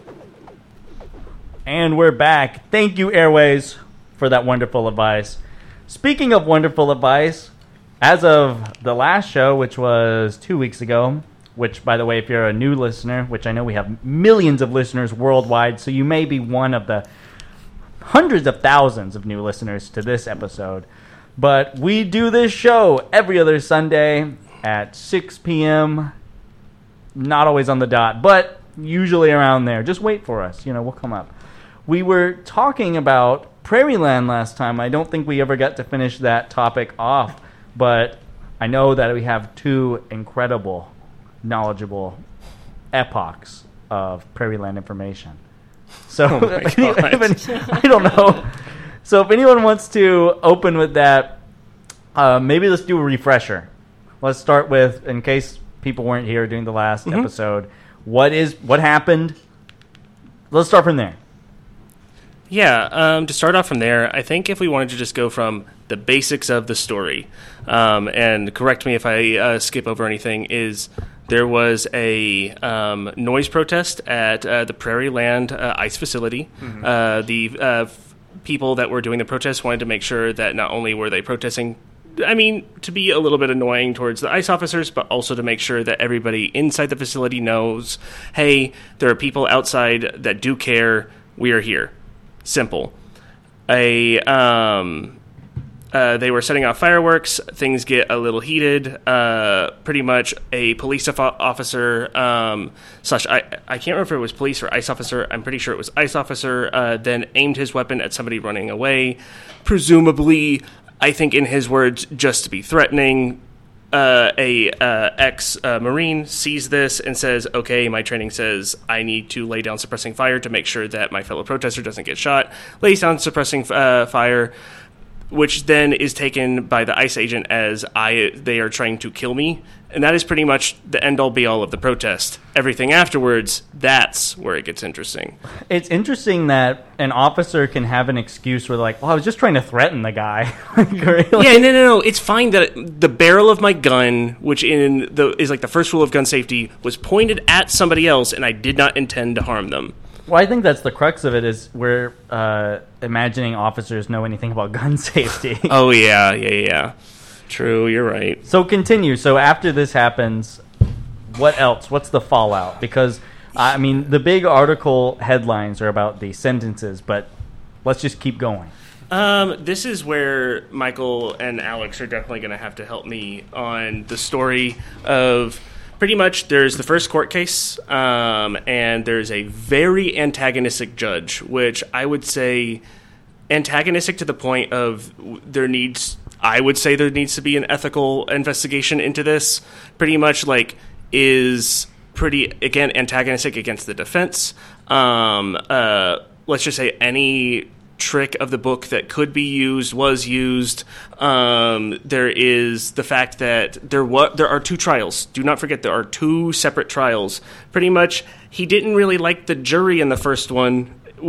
And we're back. Thank you, Airways, for that wonderful advice. Speaking of wonderful advice, as of the last show, which was 2 weeks ago, which, by the way, if you're a new listener, which I know we have millions of listeners worldwide, so you may be one of the hundreds of thousands of new listeners to this episode. But we do this show every other Sunday at 6 p.m., not always on the dot, but usually around there. Just wait for us. We'll come up. We were talking about Prairieland last time. I don't think we ever got to finish that topic off, but I know that we have two incredible, knowledgeable epochs of Prairieland information. So, I don't know. So if anyone wants to open with that, maybe let's do a refresher. Let's start with, in case people weren't here during the last episode, what happened? Let's start from there. Yeah, to start off from there, I think if we wanted to just go from the basics of the story, and correct me if I skip over anything, is there was a noise protest at the Prairieland ice facility. The people that were doing the protest wanted to make sure that not only were they protesting, to be a little bit annoying towards the ICE officers, but also to make sure that everybody inside the facility knows, hey, there are people outside that do care, we are here. Simple. They were setting off fireworks. Things get a little heated. Pretty much a police officer slash I can't remember if it was police or ICE officer. I'm pretty sure it was ICE officer. Then aimed his weapon at somebody running away, presumably, I think in his words, just to be threatening. Ex-Marine sees this and says, okay, my training says I need to lay down suppressing fire to make sure that my fellow protester doesn't get shot. Lays down suppressing fire, which then is taken by the ICE agent as they are trying to kill me. And that is pretty much the end-all be-all of the protest. Everything afterwards, that's where it gets interesting. It's interesting that an officer can have an excuse where, like, well, I was just trying to threaten the guy. Really? Yeah, no. It's fine that the barrel of my gun, which is like the first rule of gun safety, was pointed at somebody else, and I did not intend to harm them. Well, I think that's the crux of it, is we're imagining officers know anything about gun safety. Oh, yeah. True, you're right. So continue. So after this happens, what else? What's the fallout? Because, the big article headlines are about the sentences, but let's just keep going. This is where Michael and Alex are definitely going to have to help me on the story of... Pretty much, there's the first court case, and there's a very antagonistic judge, which I would say antagonistic to the point of there needs to be an ethical investigation into this. Pretty much, is pretty, again, antagonistic against the defense. Let's just say any trick of the book that could be used was used. There is the fact that there are two trials. Do not forget, there are two separate trials. Pretty much, he didn't really like the jury in the first one.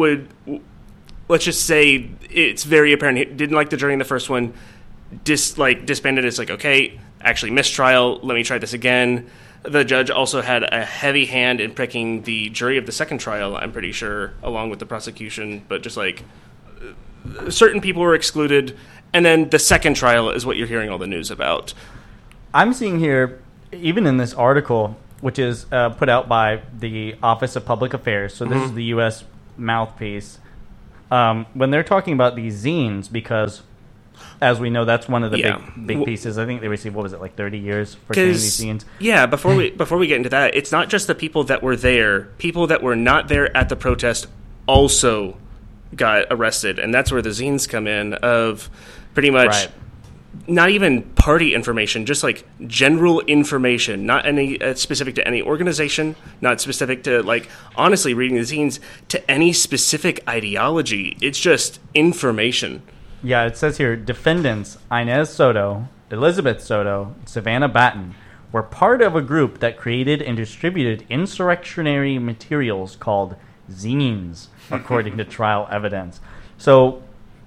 Let's just say it's very apparent he didn't like the jury in the first one. Disbanded. It's like, okay, actually mistrial. Let me try this again. The judge also had a heavy hand in picking the jury of the second trial, I'm pretty sure, along with the prosecution. But just certain people were excluded, and then the second trial is what you're hearing all the news about. I'm seeing here, even in this article, which is put out by the Office of Public Affairs, so this is the U.S. mouthpiece, when they're talking about these zines, because, as we know, that's one of the big pieces. I think they received, 30 years for saying these zines? Yeah, before we get into that, it's not just the people that were there. People that were not there at the protest also got arrested, and that's where the zines come in, of pretty much not even party information, just general information, not any specific to any organization, not specific to honestly reading the zines to any specific ideology. It's just information. Yeah, it says here, defendants Inez Soto, Elizabeth Soto, Savannah Batten were part of a group that created and distributed insurrectionary materials called zines, according to trial evidence. So,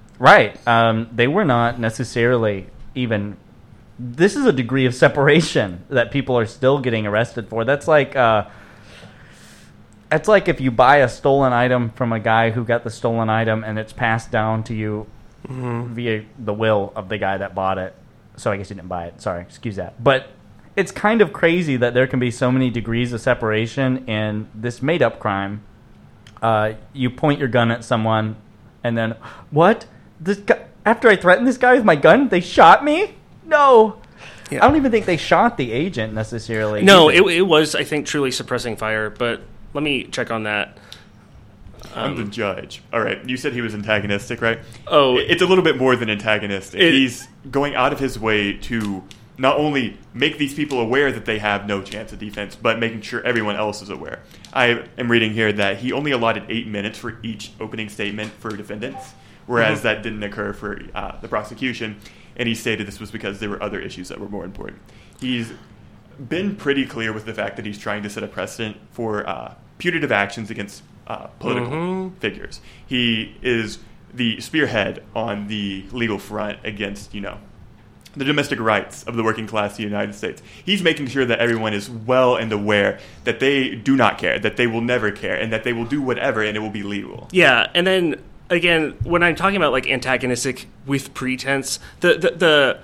they were not necessarily even... This is a degree of separation that people are still getting arrested for. That's it's like if you buy a stolen item from a guy who got the stolen item and it's passed down to you via the will of the guy that bought it. So I guess you didn't buy it. Sorry, excuse that. But it's kind of crazy that there can be so many degrees of separation in this made-up crime. You point your gun at someone, and then, what? This guy, after I threatened this guy with my gun, they shot me? No. Yeah. I don't even think they shot the agent necessarily. No, it was, I think, truly suppressing fire, but let me check on that. I'm the judge. All right, you said he was antagonistic, right? Oh. It's a little bit more than antagonistic. He's going out of his way to not only make these people aware that they have no chance of defense, but making sure everyone else is aware. I am reading here that he only allotted 8 minutes for each opening statement for defendants, whereas that didn't occur for the prosecution, and he stated this was because there were other issues that were more important. He's been pretty clear with the fact that he's trying to set a precedent for putative actions against political figures. He is the spearhead on the legal front against, the domestic rights of the working class of the United States. He's making sure that everyone is well and aware that they do not care, that they will never care, and that they will do whatever and it will be legal. Yeah, and then, again, when I'm talking about, antagonistic with pretense, I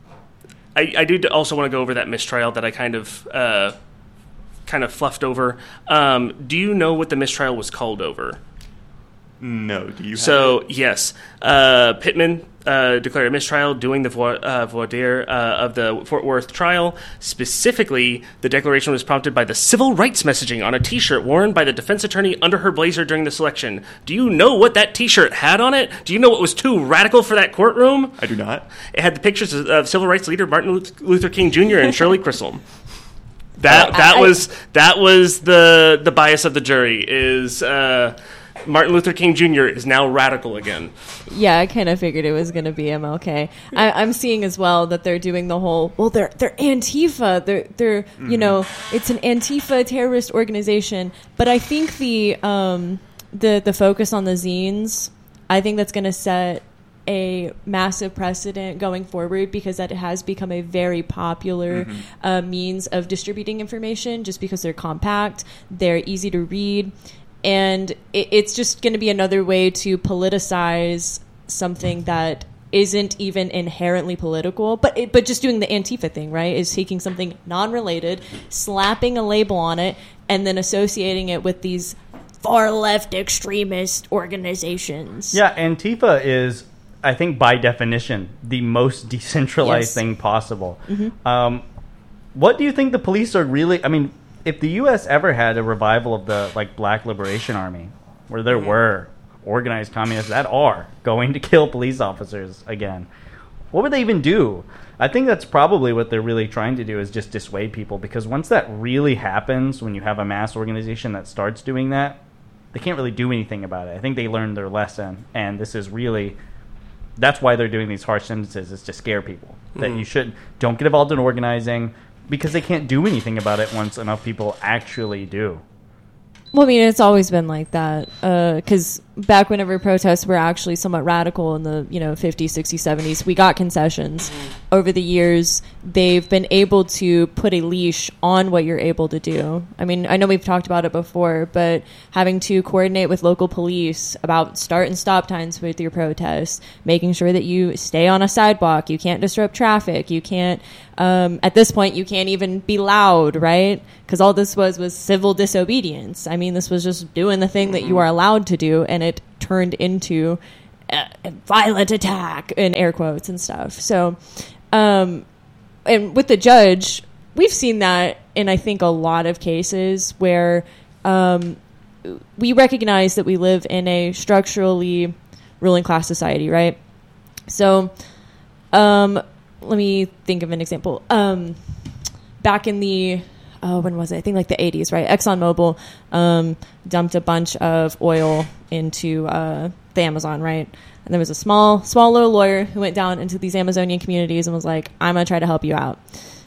do also want to go over that mistrial that I kind of fluffed over. Do you know what the mistrial was called over? No. Do you have it? Yes. Pittman declared a mistrial doing the voir dire of the Fort Worth trial. Specifically, the declaration was prompted by the civil rights messaging on a T-shirt worn by the defense attorney under her blazer during the selection. Do you know what that T-shirt had on it? Do you know what was too radical for that courtroom? I do not. It had the pictures of civil rights leader Martin Luther King Jr. and Shirley Chisholm. That was the bias of the jury is Martin Luther King Jr. is now radical again. Yeah, I kind of figured it was going to be MLK. I'm seeing as well that they're doing the whole, they're Antifa. They're it's an Antifa terrorist organization. But I think the focus on the zines, I think that's going to set a massive precedent going forward, because that has become a very popular means of distributing information, just because they're compact, they're easy to read, and it's just going to be another way to politicize something that isn't even inherently political, but just doing the Antifa thing, right, is taking something non-related, slapping a label on it, and then associating it with these far left extremist organizations. Yeah, Antifa is, I think, by definition, the most decentralized thing possible. What do you think the police are really... I mean, if the U.S. ever had a revival of the Black Liberation Army, where there were organized communists that are going to kill police officers again, what would they even do? I think that's probably what they're really trying to do, is just dissuade people, because once that really happens, when you have a mass organization that starts doing that, they can't really do anything about it. I think they learned their lesson, and this is really... That's why they're doing these harsh sentences, is to scare people. That you don't get involved in organizing, because they can't do anything about it once enough people actually do. Well, I mean, it's always been like that, because back whenever protests were actually somewhat radical in the 50s, 60s, 70s, we got concessions. Over the years, they've been able to put a leash on what you're able to do. I mean, I know we've talked about it before, but having to coordinate with local police about start and stop times with your protests, making sure that you stay on a sidewalk, you can't disrupt traffic, you can't, at this point, you can't even be loud, right? Because all this was civil disobedience. I mean, this was just doing the thing that you are allowed to do, and it turned into a violent attack, in air quotes and stuff. So, and with the judge, we've seen that in, I think, a lot of cases where we recognize that we live in a structurally ruling class society, right? So, let me think of an example. Back in the... when was it? I think the 80s, right? ExxonMobil dumped a bunch of oil into the Amazon, right? And there was a small little lawyer who went down into these Amazonian communities and was like, I'm going to try to help you out.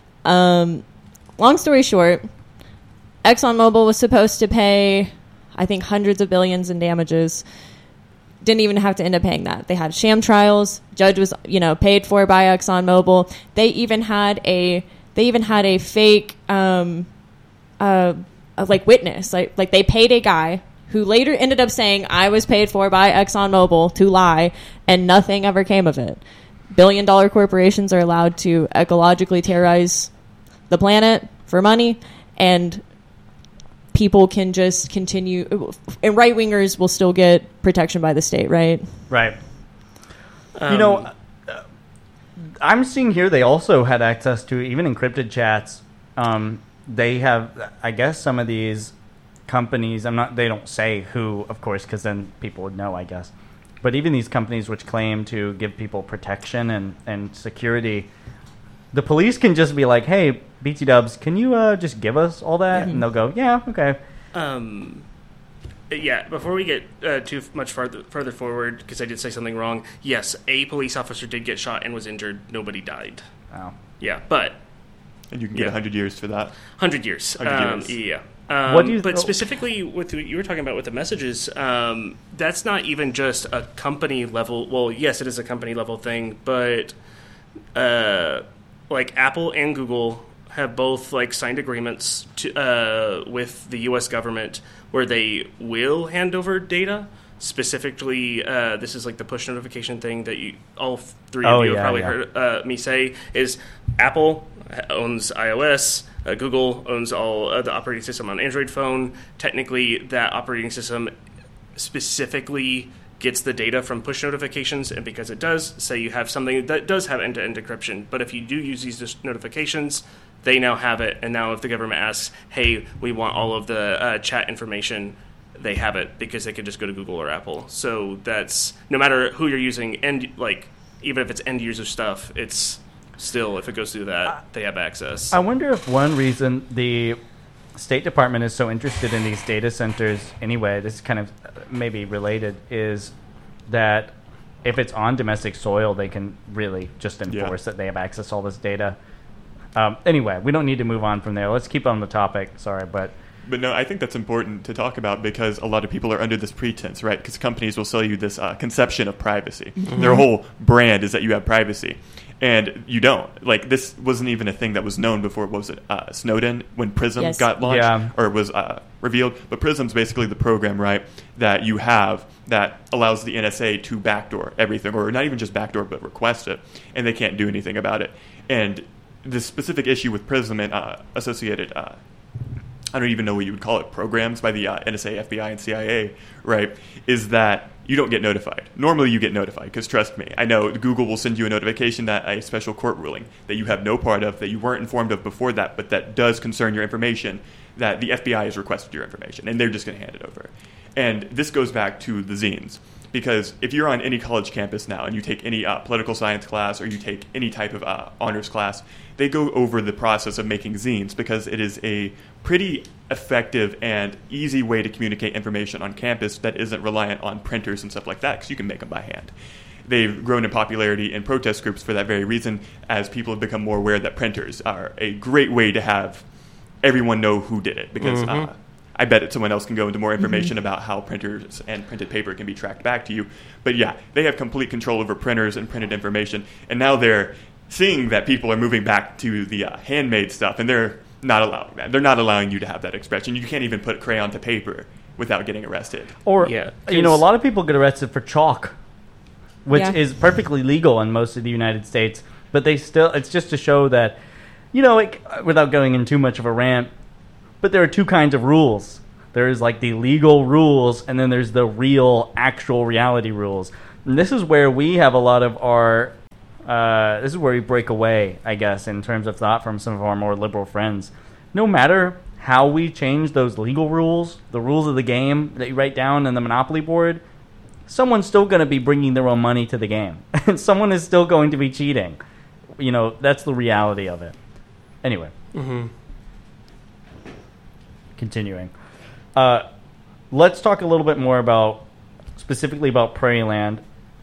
Long story short, ExxonMobil was supposed to pay, I think, hundreds of billions in damages. Didn't even have to end up paying that. They had sham trials. Judge was, paid for by ExxonMobil. They even had a fake witness. Like they paid a guy who later ended up saying, I was paid for by ExxonMobil to lie, and nothing ever came of it. Billion-dollar corporations are allowed to ecologically terrorize the planet for money, and people can just continue, and right-wingers will still get protection by the state, right? Right. I'm seeing here they also had access to even encrypted chats. They have, I guess, some of these companies, they don't say who, of course, because then people would know, I guess. But even these companies which claim to give people protection and security, the police can just be like, hey, BT Dubs, can you just give us all that? And they'll go, yeah, okay. Yeah, before we get too much further forward, because I did say something wrong, yes, a police officer did get shot and was injured. Nobody died. Oh. Yeah, but... And you can get 100 years for that. 100 years. 100 years. Yeah. What do you but specifically, with what you were talking about with the messages, that's not even just a company level... Well, yes, it is a company level thing, but like Apple and Google have both signed agreements with the U.S. government where they will hand over data. Specifically, this is the push notification thing that all three of you have probably heard me say, is Apple owns iOS, Google owns all the operating system on Android phone. Technically, that operating system specifically gets the data from push notifications, and because it does, say you have something that does have end-to-end encryption, but if you do use these notifications, they now have it, and now if the government asks, hey, we want all of the chat information, they have it, because they could just go to Google or Apple. So that's, no matter who you're using, and even if it's end-user stuff, it's still, if it goes through that, they have access. I wonder if one reason the State Department is so interested in these data centers anyway, this is kind of maybe related, is that if it's on domestic soil, they can really just enforce that they have access to all this data. Anyway, we don't need to move on from there. Let's keep on the topic. Sorry, but no, I think that's important to talk about because a lot of people are under this pretense, right? Because companies will sell you this conception of privacy. Mm-hmm. Their whole brand is that you have privacy. And you don't. This wasn't even a thing that was known before, was it, Snowden, when PRISM got launched, or was revealed. But PRISM's basically the program, right, that you have that allows the NSA to backdoor everything, or not even just backdoor, but request it, and they can't do anything about it. And the specific issue with PRISM and associated, I don't even know what you would call it, programs by the NSA, FBI, and CIA, right, is that you don't get notified. Normally you get notified, because trust me, I know Google will send you a notification that a special court ruling that you have no part of, that you weren't informed of before that, but that does concern your information, that the FBI has requested your information, and they're just going to hand it over. And this goes back to the zines, because if you're on any college campus now and you take any political science class or you take any type of honors class, they go over the process of making zines because it is a pretty effective and easy way to communicate information on campus that isn't reliant on printers and stuff like that, because you can make them by hand. They've grown in popularity in protest groups for that very reason, as people have become more aware that printers are a great way to have everyone know who did it, because I bet that someone else can go into more information about how printers and printed paper can be tracked back to you. But yeah, they have complete control over printers and printed information, and now they're seeing that people are moving back to the handmade stuff, and they're not allowing that. They're not allowing you to have that expression. You can't even put crayon to paper without getting arrested. Or, a lot of people get arrested for chalk, which is perfectly legal in most of the United States, but they still, it's just to show that, without going in too much of a rant, but there are two kinds of rules. There's the legal rules, and then there's the real, actual reality rules. And this is where we have a lot of our this is where we break away, I guess, in terms of thought from some of our more liberal friends. No matter how we change those legal rules, the rules of the game that you write down on the Monopoly board, someone's still going to be bringing their own money to the game. And someone is still going to be cheating. That's the reality of it. Anyway. Mm-hmm. Continuing. Let's talk a little bit more specifically about Prairieland.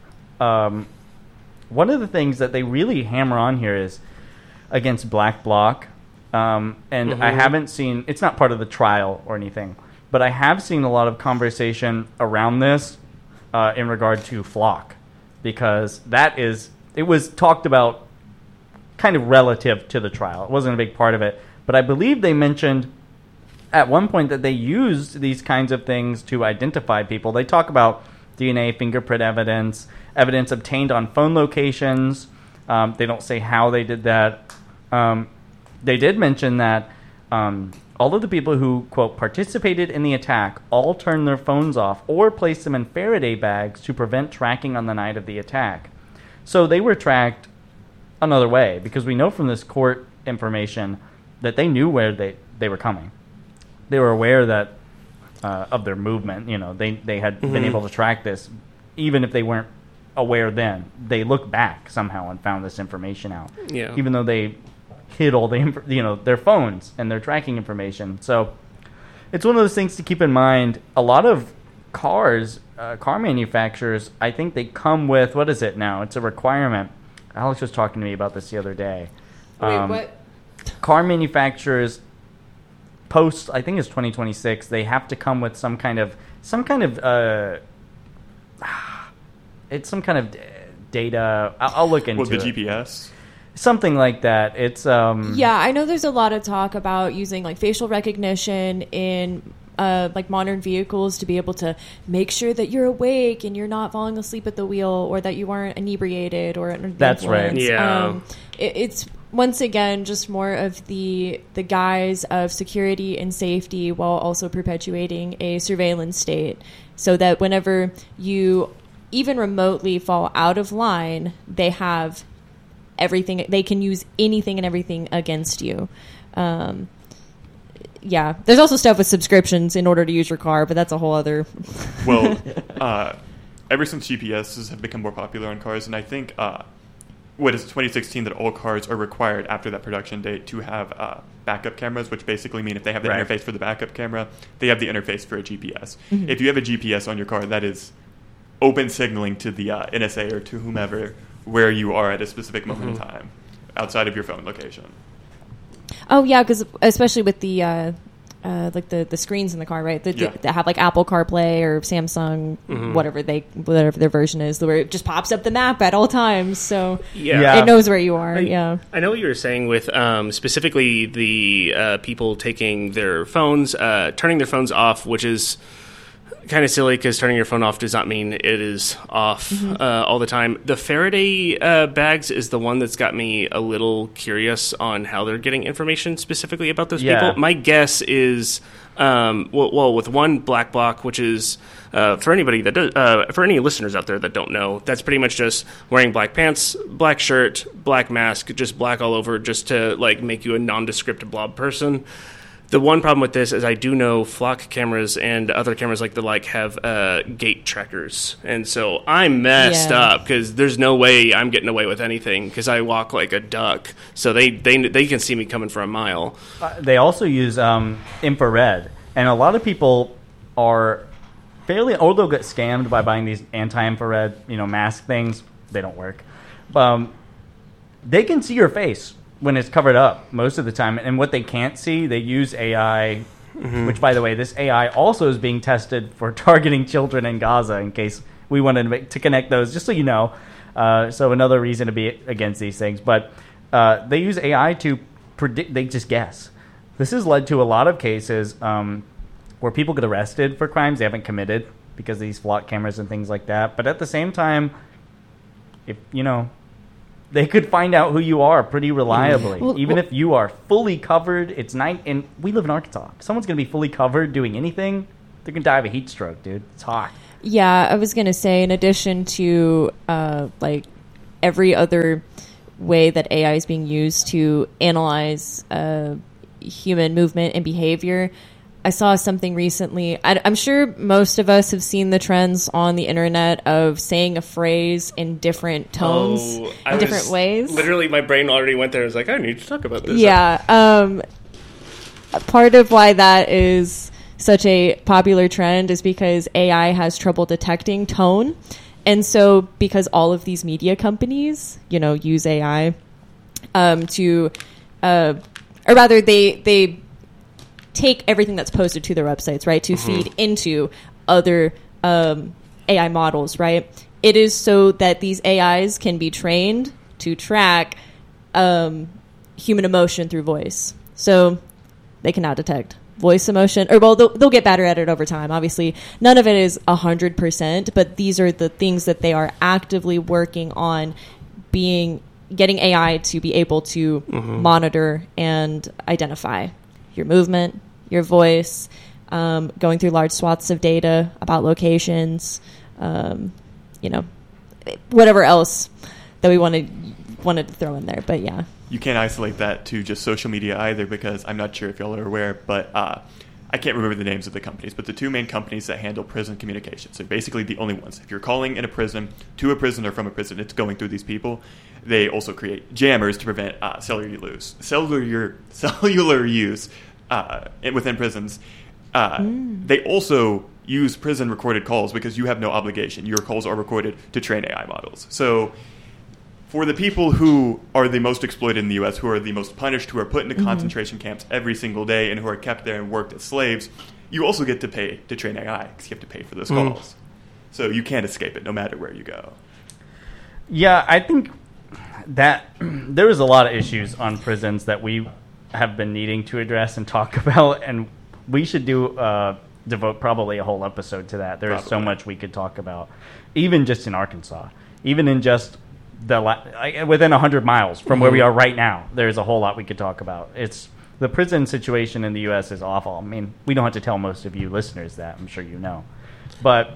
One of the things that they really hammer on here is against Black Bloc. I haven't seen, it's not part of the trial or anything, but I have seen a lot of conversation around this in regard to Flock, because it was talked about kind of relative to the trial. It wasn't a big part of it, but I believe they mentioned at one point that they used these kinds of things to identify people. They talk about DNA, fingerprint evidence, evidence obtained on phone locations. They don't say how they did that. They did mention that all of the people who, quote, participated in the attack all turned their phones off or placed them in Faraday bags to prevent tracking on the night of the attack. So they were tracked another way, because we know from this court information that they knew where they were coming. They were aware that of their movement. You know, they had been able to track this, even if they weren't aware then. They looked back somehow and found this information out. Yeah. Even though they hid all the their phones and their tracking information. So it's one of those things to keep in mind. A lot of cars, car manufacturers, I think they come with, what is it now? It's a requirement. Alex was talking to me about this the other day. Wait, what? Car manufacturers post, I think it's 2026, they have to come with some kind of it's some kind of data. I'll look into the GPS. Something like that. It's yeah, I know there's a lot of talk about using like facial recognition in like modern vehicles to be able to make sure that you're awake and you're not falling asleep at the wheel, or that you aren't inebriated or under the That's influence. right. Yeah. It's once again just more of the guise of security and safety, while also perpetuating a surveillance state, so that whenever you even remotely fall out of line, they have everything. They can use anything and everything against you. Yeah, there's also stuff with subscriptions in order to use your car, but that's a whole other. Well, ever since GPSs have become more popular on cars, and I think what is 2016 that all cars are required after that production date to have backup cameras, which basically mean if they have the interface for the backup camera, they have the interface for a GPS. Mm-hmm. If you have a GPS on your car, that is open signaling to the NSA or to whomever where you are at a specific moment in time, outside of your phone location. Oh yeah, because especially with the like the screens in the car, right? That have like Apple CarPlay or Samsung, whatever their version is, where it just pops up the map at all times, so it knows where you are. I know what you were saying with specifically the people taking their phones, turning their phones off, which is kind of silly because turning your phone off does not mean it is off all the time. The Faraday bags is the one that's got me a little curious on how they're getting information specifically about those people. My guess is, with one black block, which is for anybody that does, for any listeners out there that don't know, that's pretty much just wearing black pants, black shirt, black mask, just black all over, just to like make you a nondescript blob person. The one problem with this is I do know flock cameras and other cameras like the like have gait trackers. And so I'm messed up because there's no way I'm getting away with anything because I walk like a duck. So they can see me coming for a mile. They also use infrared. And a lot of people are or they'll get scammed by buying these anti-infrared mask things. They don't work. They can see your face when it's covered up most of the time. And what they can't see, they use AI, which, by the way, this AI also is being tested for targeting children in Gaza, in case we wanted to connect those, just so you know. So another reason to be against these things. But they use AI to predict, they just guess. This has led to a lot of cases where people get arrested for crimes they haven't committed because of these flock cameras and things like that. But at the same time, if they could find out who you are pretty reliably. Even if you are fully covered, it's night, and we live in Arkansas. If someone's going to be fully covered doing anything, they're going to die of a heat stroke, dude. It's hot. Yeah, I was going to say, in addition to like every other way that AI is being used to analyze human movement and behavior, I saw something recently. I'm sure most of us have seen the trends on the internet of saying a phrase in different tones, in different ways. Literally, my brain already went there. I was like, I need to talk about this. Yeah. Part of why that is such a popular trend is because AI has trouble detecting tone. And so because all of these media companies, use AI or rather they take everything that's posted to their websites, right, to feed into other AI models, right? It is so that these AIs can be trained to track human emotion through voice. So they can now detect voice emotion, or well, they'll get better at it over time. Obviously, none of it is 100%, but these are the things that they are actively working on, getting AI to be able to monitor and identify your movement, your voice, going through large swaths of data about locations, whatever else that we wanted to throw in there. But yeah. You can't isolate that to just social media either, because I'm not sure if y'all are aware, but I can't remember the names of the companies, but the two main companies that handle prison communications, so basically the only ones. If you're calling in a prison to a prison or from a prison, it's going through these people. They also create jammers to prevent cellular use within prisons. They also use prison recorded calls because you have no obligation. Your calls are recorded to train AI models. So for the people who are the most exploited in the U.S., who are the most punished, who are put into concentration camps every single day, and who are kept there and worked as slaves, you also get to pay to train AI because you have to pay for those calls. So you can't escape it no matter where you go. Yeah, I think that there is a lot of issues on prisons that we have been needing to address and talk about, and we should devote probably a whole episode to that. There is so much we could talk about, even just in Arkansas, even in just within 100 miles from where we are right now. There's a whole lot we could talk about. The prison situation in the U.S. is awful. I mean, we don't have to tell most of you listeners that. I'm sure you know. But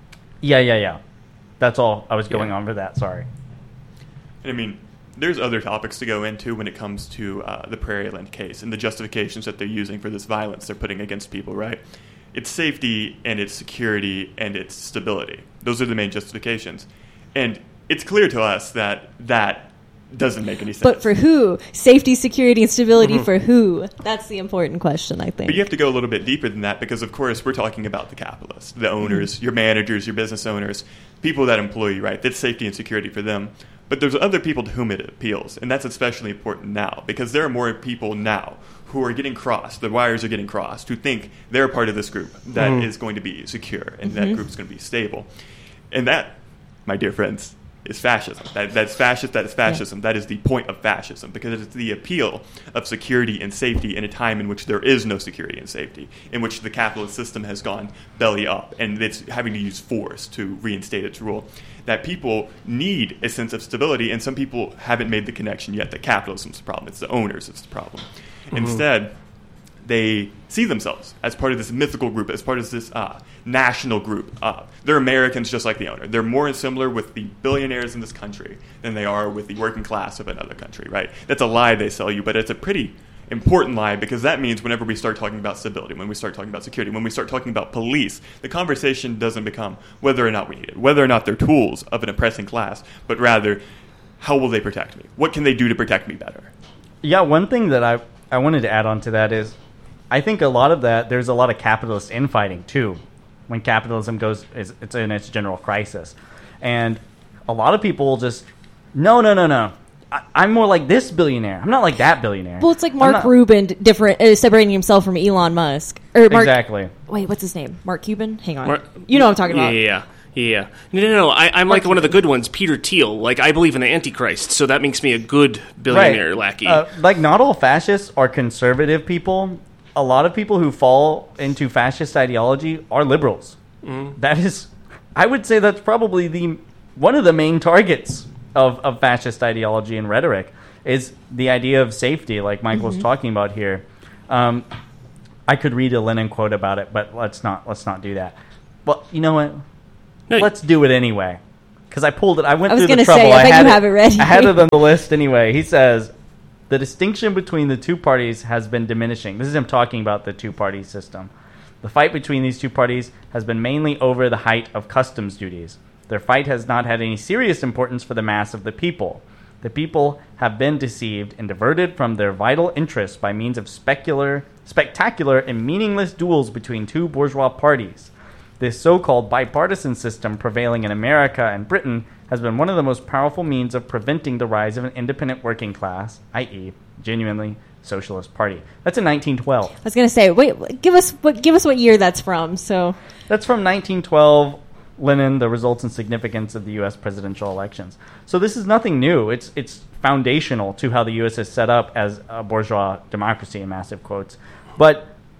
yeah. That's all I was going on for that. Sorry. And I mean, there's other topics to go into when it comes to the Prairieland case and the justifications that they're using for this violence they're putting against people, right? It's safety and it's security and it's stability. Those are the main justifications. And it's clear to us that doesn't make any sense. But for who? Safety, security, and stability for who? That's the important question, I think. But you have to go a little bit deeper than that, because, of course, we're talking about the capitalists, the owners, your managers, your business owners, people that employ you, right? That's safety and security for them. But there's other people to whom it appeals, and that's especially important now, because there are more people now who are getting crossed, the wires are getting crossed, who think they're part of this group that is going to be secure, and that group is going to be stable. And that, my dear friends, is fascism. That's fascist. That is fascism. That is the point of fascism, because it's the appeal of security and safety in a time in which there is no security and safety, in which the capitalist system has gone belly up, and it's having to use force to reinstate its rule. That people need a sense of stability, and some people haven't made the connection yet that capitalism's the problem. It's the owners that's the problem. Instead, they see themselves as part of this mythical group, as part of this national group. They're Americans just like the owner. They're more similar with the billionaires in this country than they are with the working class of another country, right? That's a lie they sell you, but it's a pretty important lie, because that means whenever we start talking about stability, when we start talking about security, when we start talking about police, the conversation doesn't become whether or not we need it, whether or not they're tools of an oppressing class, but rather, how will they protect me? What can they do to protect me better? Yeah, one thing that I wanted to add on to that is, I think a lot of that, there's a lot of capitalist infighting too, when capitalism it's in its general crisis. And a lot of people just, no. I'm more like this billionaire. I'm not like that billionaire. Well, it's like Mark Rubin separating himself from Elon Musk. Exactly. Wait, what's his name? Mark Cuban? Hang on. You know what I'm talking about. Yeah. No. I'm like one of the good ones, Peter Thiel. Like, I believe in the Antichrist, so that makes me a good billionaire lackey. Like, not all fascists are conservative people. A lot of people who fall into fascist ideology are liberals. That is, I would say that's probably one of the main targets of fascist ideology and rhetoric, is the idea of safety, like Michael was talking about here. I could read a Lenin quote about it, but let's not do that. Well, you know what? No, let's do it anyway, because I pulled it. I went through the trouble. I bet you have it ready. I had it on the list anyway. He says, the distinction between the two parties has been diminishing. This is him talking about the two-party system. The fight between these two parties has been mainly over the height of customs duties. Their fight has not had any serious importance for the mass of the people. The people have been deceived and diverted from their vital interests by means of spectacular and meaningless duels between two bourgeois parties. This so-called bipartisan system prevailing in America and Britain has been one of the most powerful means of preventing the rise of an independent working class, i.e., genuinely socialist party. That's in 1912. I was going to say, wait, give us what year that's from. So that's from 1912. Lenin, The Results and Significance of the U.S. Presidential Elections. So this is nothing new. It's foundational to how the U.S. is set up as a bourgeois democracy, in massive quotes. But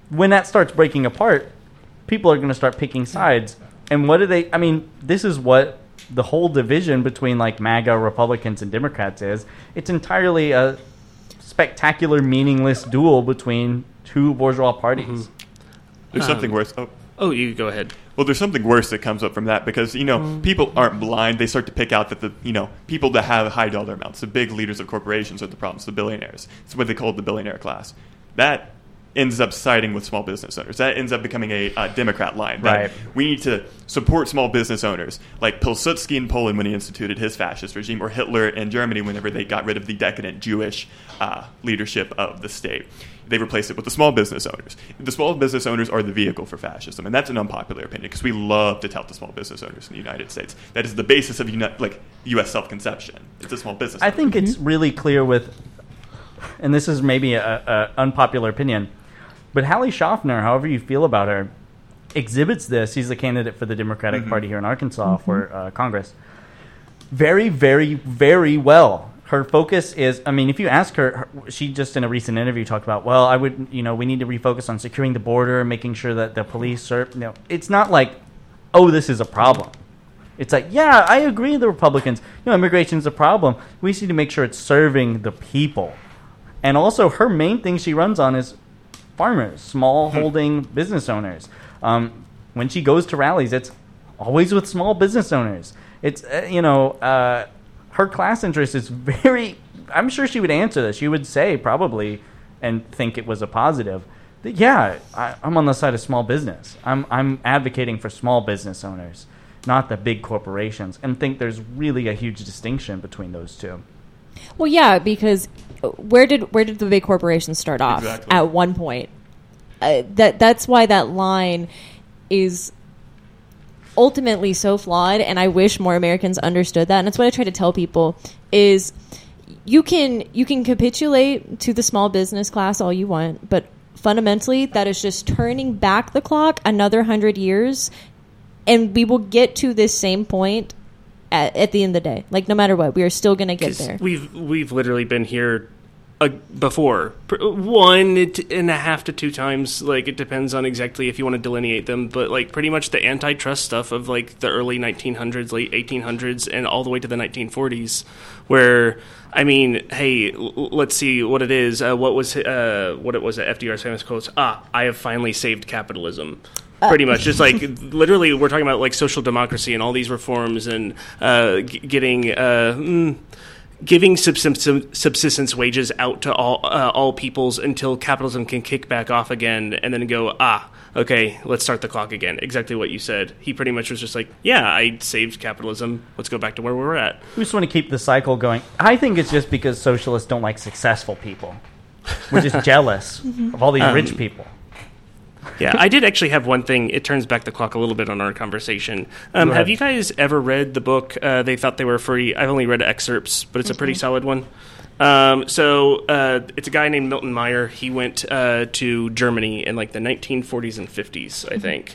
when that starts breaking apart, people are going to start picking sides. And what do they? I mean, this is what the whole division between like MAGA Republicans and Democrats is. It's entirely a spectacular, meaningless duel between two bourgeois parties. There's something worse. Oh, you go ahead. Well, there's something worse that comes up from that because, people aren't blind. They start to pick out that the people that have high dollar amounts, the big leaders of corporations are the problems, the billionaires. It's what they call the billionaire class. That ends up siding with small business owners. That ends up becoming a Democrat line. Right. We need to support small business owners, like Pilsudski in Poland when he instituted his fascist regime, or Hitler in Germany whenever they got rid of the decadent Jewish leadership of the state. They replaced it with the small business owners. The small business owners are the vehicle for fascism, and that's an unpopular opinion because we love to tout the small business owners in the United States. That is the basis of U.S. self-conception. It's a small business. I think it's really clear with, and this is maybe a unpopular opinion, but Hallie Schaffner, however you feel about her, exhibits this. He's the candidate for the Democratic Party here in Arkansas for Congress. Very, very, very well. Her focus is, I mean, if you ask her, she just in a recent interview talked about, well, we need to refocus on securing the border, making sure that the police are, it's not like, oh, this is a problem. It's like, yeah, I agree with the Republicans. Immigration is a problem. We just need to make sure it's serving the people. And also, her main thing she runs on is farmers, small holding business owners. When she goes to rallies, it's always with small business owners. It's, her class interest is very, I'm sure she would answer this. She would say probably, and think it was a positive, that yeah, I'm on the side of small business. I'm advocating for small business owners, not the big corporations, and think there's really a huge distinction between those two. Well, yeah, because where did the big corporations start off? Exactly. At one point? That's why that line is ultimately so flawed, and I wish more Americans understood that. And that's what I try to tell people is you can capitulate to the small business class all you want, but fundamentally that is just turning back the clock another 100 years, and we will get to this same point at the end of the day. Like, no matter what, we are still going to get there. We've literally been here before 1.5 to 2 times. Like, it depends on exactly if you want to delineate them, but like pretty much the antitrust stuff of like the early 1900s, late 1800s, and all the way to the 1940s, where I mean, hey, let's see what it is. What it was FDR's famous quotes? I have finally saved capitalism. Pretty much, just like literally, we're talking about like social democracy and all these reforms and giving subsistence wages out to all peoples until capitalism can kick back off again, and then go, okay, let's start the clock again. Exactly what you said. He pretty much was just like, yeah, I saved capitalism. Let's go back to where we were at. We just want to keep the cycle going. I think it's just because socialists don't like successful people. We're just jealous of all these rich people. Yeah, I did actually have one thing. It turns back the clock a little bit on our conversation. Have you guys ever read the book, They Thought They Were Free? I've only read excerpts, but it's a pretty solid one. So it's a guy named Milton Meyer. He went to Germany in like the 1940s and 50s, I think.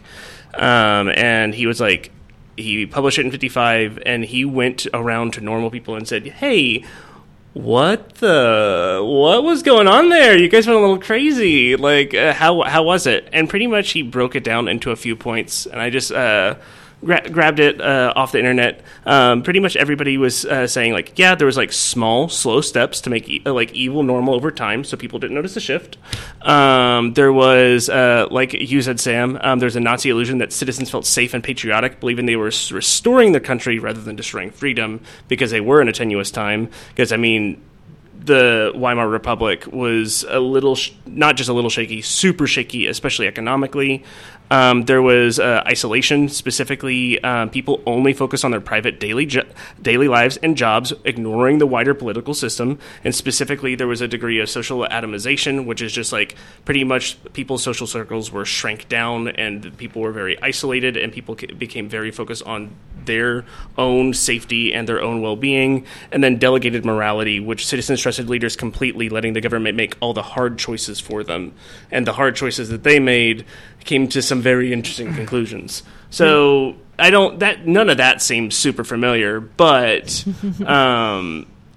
And he was like, he published it in 55, and he went around to normal people and said, hey, what was going on there? You guys went a little crazy. Like, how was it? And pretty much he broke it down into a few points, and I just grabbed it off the internet. Pretty much everybody was saying, like, yeah, there was, like, small, slow steps to make, evil normal over time, so people didn't notice the shift. There was, like you said, Sam, there's a Nazi illusion that citizens felt safe and patriotic, believing they were restoring their country rather than destroying freedom, because they were in a tenuous time. Because, I mean, the Weimar Republic was a little, not just a little shaky, super shaky, especially economically. There was isolation, specifically people only focused on their private daily lives and jobs, ignoring the wider political system. And specifically, there was a degree of social atomization, which is just like pretty much people's social circles were shrank down, and people were very isolated, and people became very focused on their own safety and their own well-being. And then delegated morality, which citizens trusted leaders completely, letting the government make all the hard choices for them. And the hard choices that they made came to some very interesting conclusions. So none of that seems super familiar, but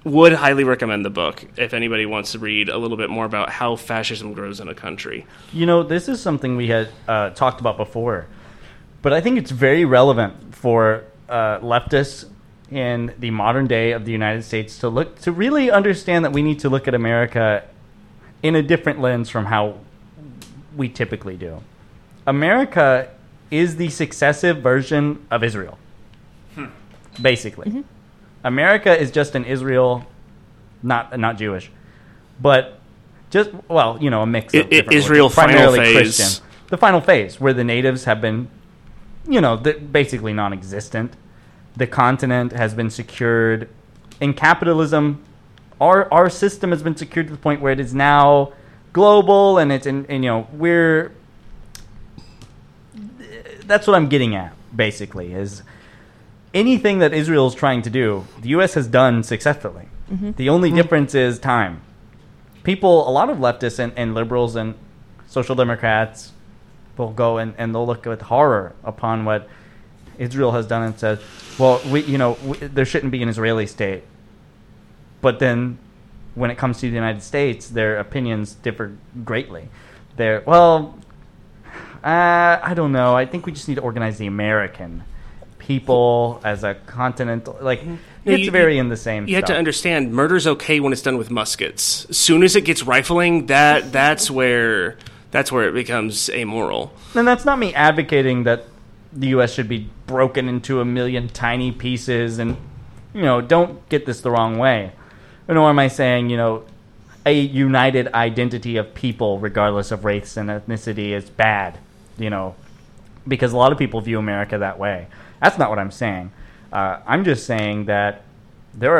Would highly recommend the book if anybody wants to read a little bit more about how fascism grows in a country. You know, this is something we had talked about before, but I think it's very relevant for leftists in the modern day of the United States to really understand that we need to look at America in a different lens from how we typically do. America is the successive version of Israel, basically. Mm-hmm. America is just an Israel, not Jewish, but just, well, you know, a mix of different Israel final phase. Christian. The final phase, where the natives have been, you know, basically non-existent. The continent has been secured. In capitalism, our system has been secured to the point where it is now global, and it's in, and, you know, that's what I'm getting at, basically, is anything that Israel is trying to do, the U.S. has done successfully. Mm-hmm. The only difference is time. A lot of leftists and liberals and social democrats will go and they'll look with horror upon what Israel has done and said, well, there shouldn't be an Israeli state. But then when it comes to the United States, their opinions differ greatly. I don't know. I think we just need to organize the American people as a continent. Like, it's very in the same. You have to understand, murder's okay when it's done with muskets. As soon as it gets rifling, that's where it becomes amoral. And that's not me advocating that the U.S. should be broken into a million tiny pieces. And, you know, don't get this the wrong way. Nor am I saying, you know, a united identity of people, regardless of race and ethnicity, is bad. You know, because a lot of people view America that way. That's not what I'm saying. I'm just saying that there are